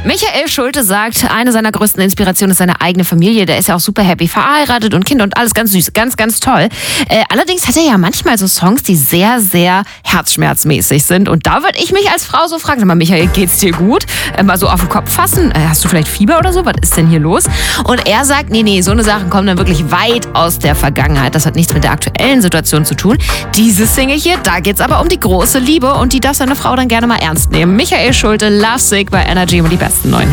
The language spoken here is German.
Michael Schulte sagt, eine seiner größten Inspirationen ist seine eigene Familie. Der ist ja auch super happy, verheiratet und Kind und alles ganz süß, ganz, ganz toll. Allerdings hat er ja manchmal so Songs, die sehr, sehr herzschmerzmäßig sind. Und da würde ich mich als Frau so fragen, sag mal, Michael, geht's dir gut? Mal so auf den Kopf fassen. Hast du vielleicht Fieber oder so? Was ist denn hier los? Und er sagt, nee, so eine Sachen kommen dann wirklich weit aus der Vergangenheit. Das hat nichts mit der aktuellen Situation zu tun. Diese Single hier, da geht's aber um die große Liebe und die darf seine Frau dann gerne mal ernst nehmen. Michael Schulte, Lovesick bei Energy und die besten neuen Hits.